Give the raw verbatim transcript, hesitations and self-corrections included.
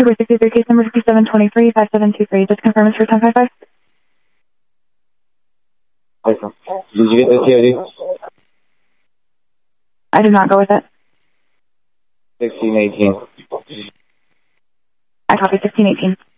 October sixty-three, case number fifty-seven twenty-three, five seven two three. Just confirm it's for ten fifty-five. Awesome. Did you get the C O D? I did not go with it. sixteen eighteen. I copy sixteen eighteen.